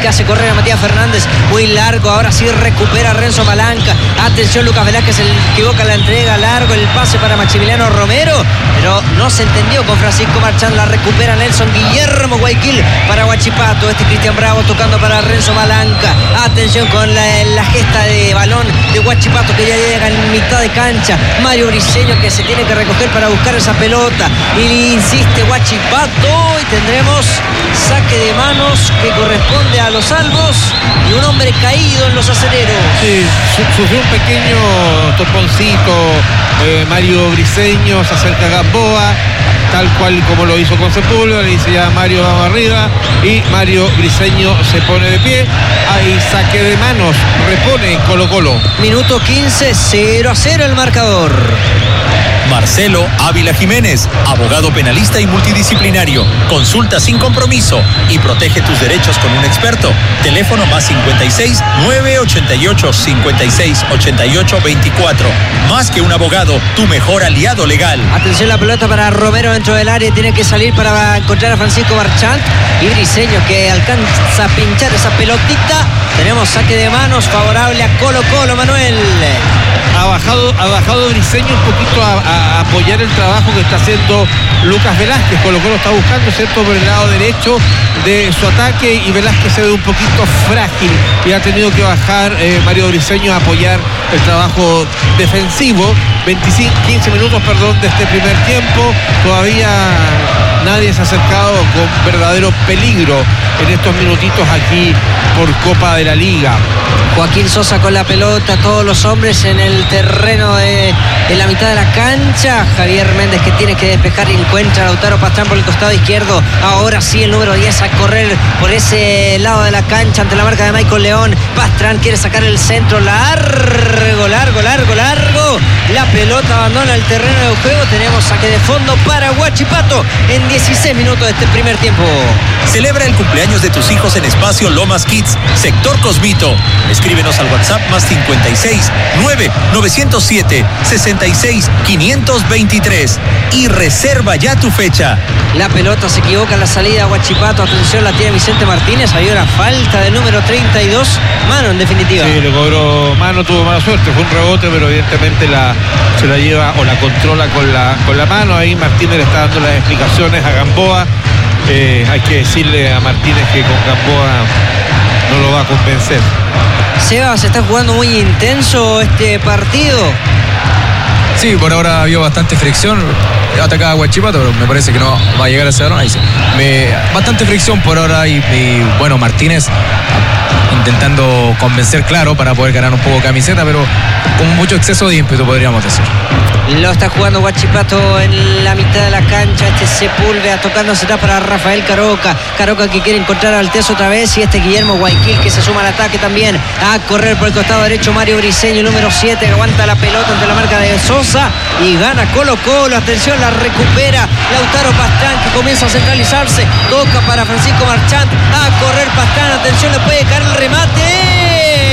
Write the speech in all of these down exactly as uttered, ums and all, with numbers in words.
que hace correr a Matías Fernández, muy largo, ahora sí recupera Renzo Malanca, atención Lucas Velázquez, se equivoca la entrega, largo el pase para Maximiliano Romero, pero no se entendió con Francisco Marchand, la recupera Nelson Guillermo Guayaquil para Huachipato, este Cristian Bravo tocando para Renzo Malanca, atención con la, la gesta de balón de Huachipato que ya llega en mitad de cancha, Mario Briseño que se tiene que recoger para buscar esa pelota, y insiste Huachipato, y tendremos saque de manos que corresponde a los Albos y un hombre caído en los aceleros. Sí, sufrió un pequeño toponcito eh, Mario Briseño, se acerca a Gamboa, tal cual como lo hizo con Sepúlveda, le dice ya Mario vamos arriba, y Mario Briseño se pone de pie, hay saque de manos, repone Colo Colo. Minuto quince, cero a cero el marcador. Marcelo Ávila Jiménez, abogado penalista y multidisciplinario. Consulta sin compromiso y protege tus derechos con un experto. Teléfono más cincuenta y seis, nueve ochenta y ocho, cincuenta y seis, ochenta y ocho, veinticuatro. Más que un abogado, tu mejor aliado legal. Atención la pelota para Romero dentro del área, tiene que salir para encontrar a Francisco Marchand y Briseño que alcanza a pinchar esa pelotita. Tenemos saque de manos favorable a Colo Colo, Manuel. Ha bajado, ha bajado Briseño un poquito a, a apoyar el trabajo que está haciendo Lucas Velázquez. Colo Colo está buscando, ¿cierto?, por el lado derecho de su ataque, y Velázquez se ve un poquito frágil y ha tenido que bajar eh, Mario Briseño a apoyar el trabajo defensivo. veinticinco, quince minutos, perdón, de este primer tiempo. Todavía nadie se ha acercado con verdadero peligro en estos minutitos aquí por Copa de la Liga. Joaquín Sosa con la pelota, todos los hombres en el terreno de, de la mitad de la cancha. Javier Méndez que tiene que despejar y encuentra a Lautaro Pastrán por el costado izquierdo. Ahora sí el número diez a correr por ese lado de la cancha ante la marca de Michael León. Pastrán quiere sacar el centro, largo, largo, largo, largo. La pelota abandona el terreno de juego. Tenemos saque de fondo para Huachipato en dieciséis minutos de este primer tiempo. Celebra el cumpleaños de tus hijos en Espacio Lomas Kids, Sector Cosmito. Escríbenos al WhatsApp más cincuenta y seis, nueve novecientos siete, sesenta y seis, quinientos veintitrés y reserva ya tu fecha. La pelota se equivoca en la salida a Huachipato. Atención, la tiene Vicente Martínez. Había una falta del número treinta y dos. Mano, en definitiva. Sí, le cobró mano, tuvo mala suerte. Fue un rebote, pero evidentemente la, se la lleva o la controla con la, con la mano. Ahí Martínez le está dando las explicaciones a Gamboa. Eh, hay que decirle a Martínez que con Gamboa no lo va a convencer. Seba, se está jugando muy intenso este partido. Sí, por ahora ha habido bastante fricción. Atacaba a Huachipato, pero me parece que no va a llegar a ese balón. Ahí sí. Me, bastante fricción por ahora y, y bueno, Martínez intentando convencer, claro, para poder ganar un poco camiseta, pero con mucho exceso de ímpetu, podríamos decir. Lo está jugando Huachipato en la mitad de la cancha. Este Sepúlveda tocándose para Rafael Caroca. Caroca que quiere encontrar al Teso otra vez. Y este Guillermo Guayaquil que se suma al ataque también. A correr por el costado derecho Mario Briseño, el número siete, que aguanta la pelota ante la marca de Sosa. Y gana Colo Colo. Atención, la recupera Lautaro Pastrán que comienza a centralizarse. Toca para Francisco Marchand. A correr Pastrán. Atención, le puede caer el remate.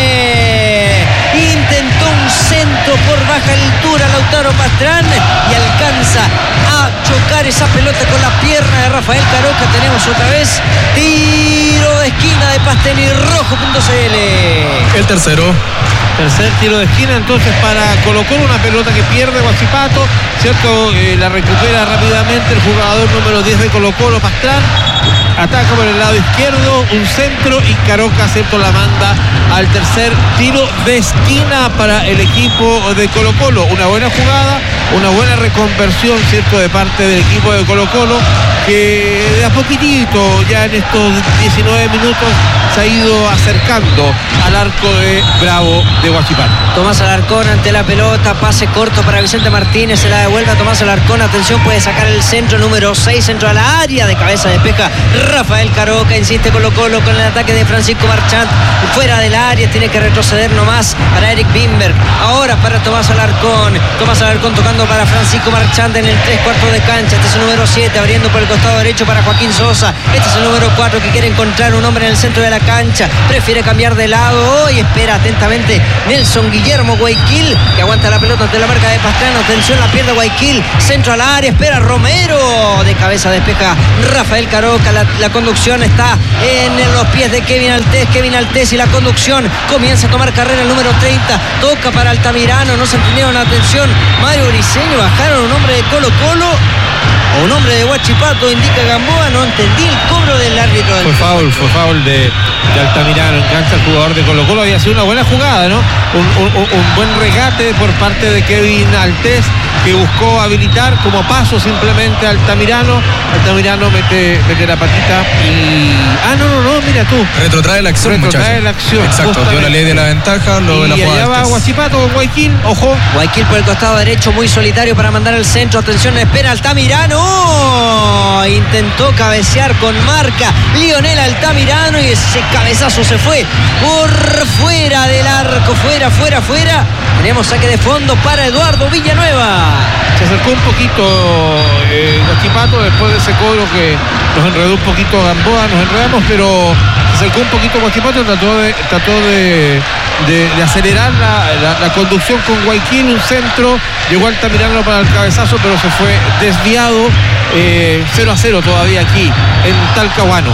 Intentó un centro por baja altura Lautaro Pastrán y alcanza a chocar esa pelota con la pierna de Rafael Caroca. Tenemos otra vez tiro de esquina de pastelirrojo punto c l. El tercero. Tercer tiro de esquina entonces para Colo Colo, una pelota que pierde Huachipato, ¿cierto? Eh, la recupera rápidamente el jugador número diez de Colo Colo, Pastrán. Ataca por el lado izquierdo, un centro, y Caroca, ¿cierto?, la manda al tercer tiro de esquina para el equipo de Colo Colo. Una buena jugada, una buena reconversión, ¿cierto?, de parte del equipo de Colo Colo, que de a poquitito, ya en estos diecinueve minutos, se ha ido acercando al arco de Bravo de Huachipato. Tomás Alarcón ante la pelota, pase corto para Vicente Martínez, se la devuelve a Tomás Alarcón. Atención, puede sacar el centro número seis, centro a la área, de cabeza despeja Rafael Caroca. Insiste Colo Colo con el ataque de Francisco Marchand fuera del área, tiene que retroceder nomás para Eric Bimberg. Ahora para Tomás Alarcón, Tomás Alarcón tocando para Francisco Marchand en el tres cuartos de cancha. Este es el número siete, abriendo por el costado derecho para Joaquín Sosa. Este es el número cuatro que quiere encontrar un hombre en el centro de la cancha, prefiere cambiar de lado y espera atentamente Nelson Guillermo Guayaquil, que aguanta la pelota ante la marca de Pastrán. Atención, la pierde Guayaquil, centro a la área, espera Romero, de cabeza despeja Rafael Caroca. La la conducción está en los pies de Kevin Altés. Kevin Altés y la conducción comienza a tomar carrera el número treinta. Toca para Altamirano, no se entendieron la atención. Mario Briceño, bajaron un hombre de Colo Colo o un hombre de Huachipato, indica Gamboa. No entendí el cobro del árbitro. Del fue foul, fue foul de, de Altamirano. Engancha el jugador de Colo Colo. Había sido una buena jugada, ¿no? Un, un, un buen regate por parte de Kevin Altés, que buscó habilitar como paso simplemente a Altamirano. Altamirano mete, mete la patita y... Ah, no, no, no, mira tú. Retrotrae la acción, Retrotrae muchachos. la acción. Exacto, dio la ley de la ventaja, lo de la y jugada. allá va Huachipato con Guayquil, ojo. Guayquil por el costado derecho, muy solitario para mandar el centro. Atención, espera Altamirano. Intentó cabecear con marca Lionel Altamirano y ese cabezazo se fue por fuera del arco. Fuera, fuera, fuera. Tenemos saque de fondo para Eduardo Villanueva. Se acercó un poquito eh, Huachipato después de ese cobro que nos enredó un poquito Gamboa, nos enredamos, pero se acercó un poquito Huachipato, trató de, trató de, de, de acelerar la, la, la conducción con Guayquil, un centro, llegó Altamirano para el cabezazo, pero se fue desviado. eh, cero a cero todavía aquí en Talcahuano.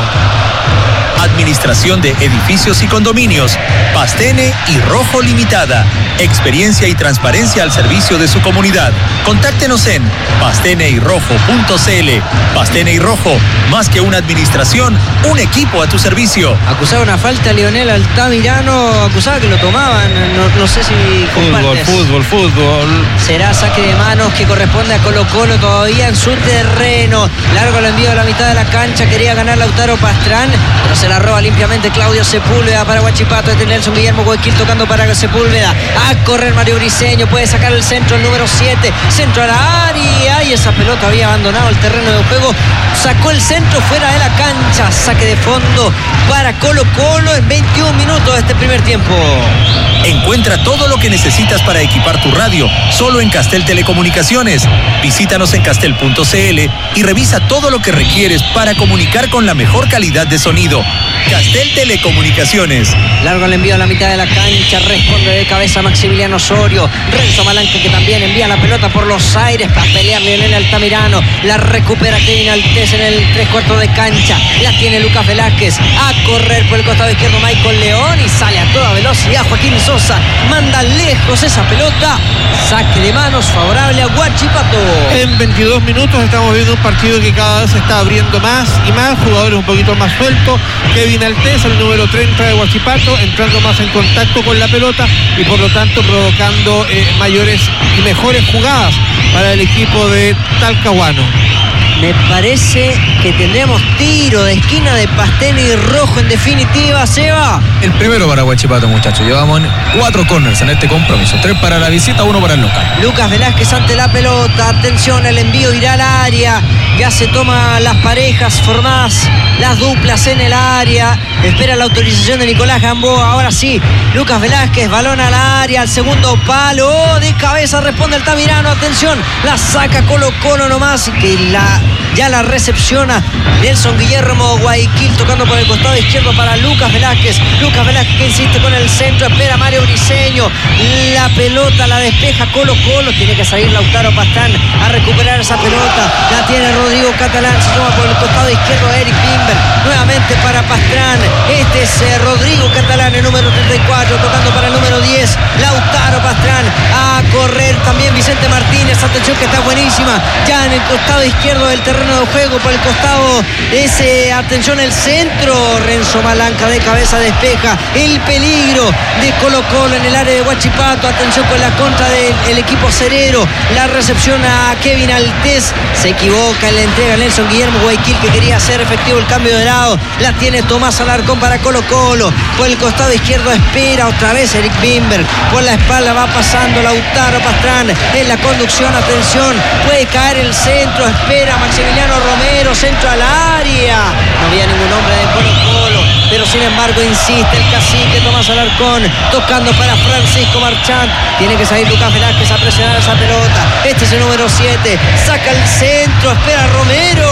Administración de Edificios y Condominios, Pastene y Rojo Limitada. Experiencia y transparencia al servicio de su comunidad. Contáctenos en pastene y rojo punto c l. Pastene y Rojo, más que una administración, un equipo a tu servicio. Acusaba una falta Lionel Altamirano, acusaba que lo tomaban, no, no sé si Fútbol, compartes. fútbol, fútbol. Será saque de manos que corresponde a Colo Colo todavía en su terreno. Largo el envío a la mitad de la cancha, quería ganar Lautaro Pastrán, pero se la roba limpiamente Claudio Sepúlveda para Huachipato. Este Nelson Guillermo Guayquil tocando para Sepúlveda. A correr Mario Briceño, puede sacar el centro el número siete, centro a la área y esa pelota había abandonado el terreno de juego. Sacó el centro fuera de la cancha. Saque de fondo para Colo Colo en veintiún minutos de este primer tiempo. Encuentra todo lo que necesitas para equipar tu radio, solo en Castel Telecomunicaciones. Visítanos en castel punto c l y revisa todo lo que requieres para comunicar con la mejor calidad de sonido. Castel Telecomunicaciones. Largo el envío a la mitad de la cancha, responde de cabeza Maximiliano Osorio. Renzo Malanca, que también envía la pelota por los aires para pelear Lionel Altamirano. La recupera Kevin Altés en el tres cuartos de cancha. La tiene Lucas Velázquez. A correr por el costado izquierdo Michael León y sale a toda velocidad Joaquín Sosa. Manda lejos esa pelota. Saque de manos favorable a Huachipato. En veintidós minutos estamos viendo un partido que cada vez se está abriendo más y más. Jugadores un poquito más sueltos. Kevin Altés, el número treinta de Huachipato, entrando más en contacto con la pelota y por lo tanto provocando eh, mayores y mejores jugadas para el equipo de Talcahuano. Me parece que tendremos tiro de esquina de Pastene y Rojo en definitiva, Seba. El primero para Huachipato, muchachos. Llevamos cuatro corners en este compromiso. Tres para la visita, uno para el local. Lucas Velázquez ante la pelota. Atención, el envío irá al área. Ya se toman las parejas formadas, las duplas en el área. Espera la autorización de Nicolás Gamboa. Ahora sí, Lucas Velázquez, balón al área, al segundo palo. Oh, de cabeza responde Altamirano. Atención, la saca Colo Colo nomás. Que la, ya la recepciona Nelson Guillermo Guayquil, tocando por el costado izquierdo para Lucas Velázquez. Lucas Velázquez que insiste con el centro. Espera Mario Briceño. La pelota la despeja Colo Colo. Tiene que salir Lautaro Pastrán a recuperar esa pelota. La tiene Rodrigo Catalán. Se toma por el costado izquierdo Eric Bimber. Nuevamente para Pastrán. Este es eh, Rodrigo Catalán, el número treinta y cuatro, tocando para el número diez, Lautaro Pastrán. A correr también Vicente Martínez. Atención que está buenísima. Ya en el costado izquierdo del terreno de juego, por el costado ese, atención, el centro. Renzo Malanca de cabeza despeja el peligro de Colo Colo en el área de Huachipato. Atención con la contra del equipo cerero. La recepción a Kevin Altés. Se equivoca en la entrega a Nelson Guillermo Guayquil, que quería hacer efectivo el cambio de lado. La tiene Tomás Alarcón para Colo Colo. Por el costado izquierdo espera otra vez Eric Bimber. Por la espalda va pasando Lautaro Pastrán en la conducción. Atención, puede caer el centro. Espera Maximiliano Romero, centro al área. No había ningún hombre de Colo Colo, pero sin embargo insiste el cacique Tomás Alarcón, tocando para Francisco Marchant. Tiene que salir Lucas Velázquez a presionar esa pelota. Este es el número siete. Saca el centro, espera Romero.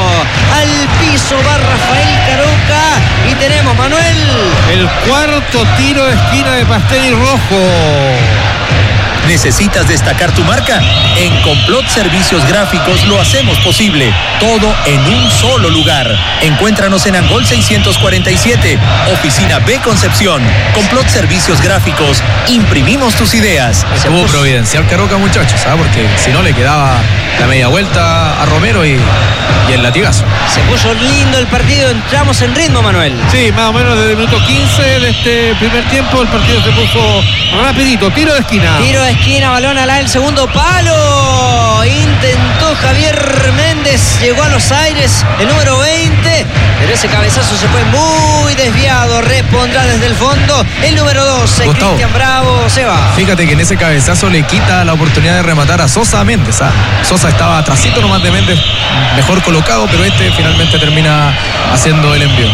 Al piso va Rafael Caroca y tenemos, Manuel, el cuarto tiro de esquina de Pastene y Rojo. ¿Necesitas destacar tu marca? En Complot Servicios Gráficos lo hacemos posible. Todo en un solo lugar. Encuéntranos en Angol seiscientos cuarenta y siete, Oficina B Concepción. Complot Servicios Gráficos. Imprimimos tus ideas. Estuvo providencial Caroca, muchachos, ¿sabes? Porque si no le quedaba la media vuelta a Romero y, y el latigazo. Se puso lindo el partido, entramos en ritmo, Manuel. Sí, más o menos desde el minuto quince de este primer tiempo el partido se puso rapidito. Tiro de esquina. Tiro de esquina, balón al el segundo palo. Intentó Javier Méndez, llegó a los aires el número veinte, pero ese cabezazo se fue muy desviado. Respondrá desde el fondo el número doce, Cristian Bravo. Se va. Fíjate que en ese cabezazo le quita la oportunidad de rematar a Sosa Méndez. ¿ah? Sosa estaba atrasito nomás de Méndez, mejor colocado, pero este finalmente termina haciendo el envío.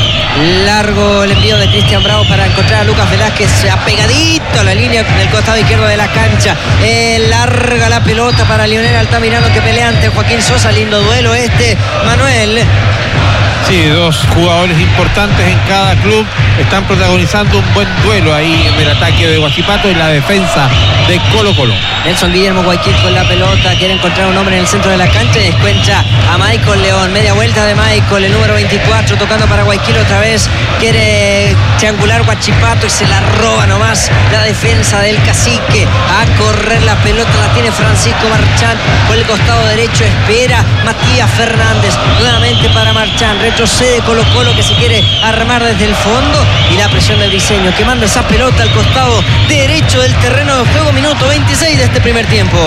Largo el envío de Cristian Bravo para encontrar a Lucas Velázquez apegadito a la línea del costado izquierdo de la cancha. Eh, larga la pelota para Lionel Altamirano, que pelea ante Joaquín Sosa. Lindo duelo este, Manuel. Sí, dos jugadores importantes en cada club están protagonizando un buen duelo ahí en el ataque de Huachipato y la defensa de Colo Colo. Nelson Guillermo Guayquil con la pelota, quiere encontrar un hombre en el centro de la cancha y encuentra a Michael León. Media vuelta de Michael, el número veinticuatro, tocando para Guayquil otra vez. Quiere triangular Huachipato y se la roba nomás la defensa del Cacique. A correr la pelota la tiene Francisco Marchán por el costado derecho, espera Matías Fernández. Nuevamente para Marchán, retrocede Colo Colo, que se quiere armar desde el fondo, y la presión de Briseño, que manda esa pelota al costado derecho del terreno de juego. Minuto veintiséis de este primer tiempo.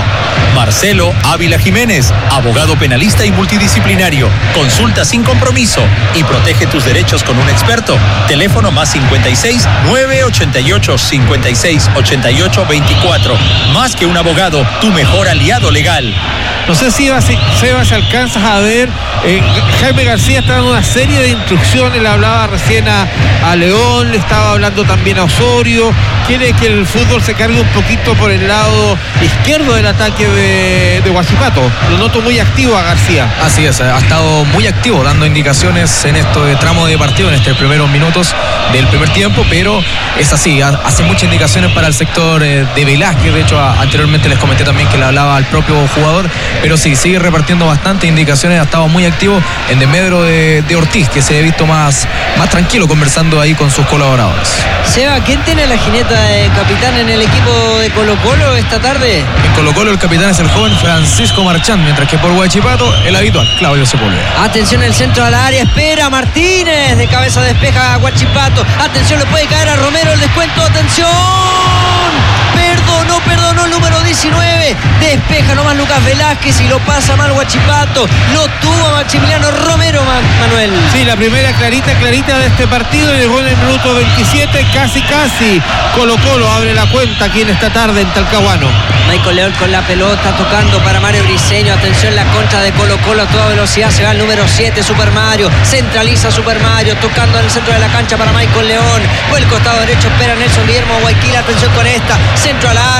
Marcelo Ávila Jiménez, abogado penalista y multidisciplinario. Consulta sin compromiso y protege tus derechos con un experto. Teléfono más cincuenta y seis, nueve ochenta y ocho, cincuenta y seis, ochenta y ocho, veinticuatro. Más que un abogado, tu mejor aliado legal. No sé si Sebas alcanzas a ver, eh, Jaime García está dando una serie de instrucciones, le hablaba recién a, a León, le estaba hablando también a Osorio. Quiere que el fútbol se cargue un poquito por el lado izquierdo del ataque de, de Huachipato. Lo noto muy activo a García. Así es, ha estado muy activo dando indicaciones en este tramo de partido, en estos primeros minutos del primer tiempo, pero es así, hace muchas indicaciones para el sector de Velázquez. De hecho, a, anteriormente les comenté también que le hablaba al propio jugador, pero sí, sigue repartiendo bastantes indicaciones, ha estado muy activo en desmedro de, de Ortiz, que se ha visto más, más tranquilo conversando ahí con sus colaboradores. Seba, ¿quién tiene la jineta de capitán en el equipo de Colo Colo esta tarde? En Colo Colo el capitán es el joven Francisco Marchán, mientras que por Huachipato el habitual, Claudio Sepúlveda. Atención, el centro al área, espera Martínez, de cabeza despeja a Huachipato. Atención, le puede caer a Romero el descuento, atención. Perdonó, perdonó el número diecinueve. Despeja nomás Lucas Velázquez y lo pasa mal Huachipato. Lo tuvo Maximiliano Romero, Manuel. Sí, la primera clarita, clarita de este partido llegó en el minuto veintisiete, casi, casi. Colo Colo abre la cuenta aquí en esta tarde en Talcahuano. Michael León con la pelota, tocando para Mario Briseño. Atención, la contra de Colo Colo a toda velocidad. Se va el número siete, Super Mario. Centraliza Super Mario, tocando en el centro de la cancha para Michael León. Por el costado derecho espera Nelson Guillermo Guayquil. Atención con esta. Centro al